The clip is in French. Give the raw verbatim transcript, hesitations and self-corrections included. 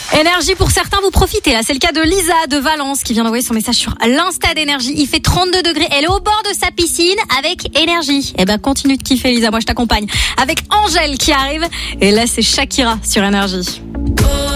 Énergie pour certains, vous profitez là. C'est le cas de Lisa de Valence qui vient d'envoyer son message sur l'Insta d'Énergie. Il fait trente-deux degrés. Elle est au bord de sa piscine avec Énergie. Eh ben, continue de kiffer, Lisa. Moi, je t'accompagne. Avec Angèle qui arrive. Et là, c'est Shakira sur Énergie.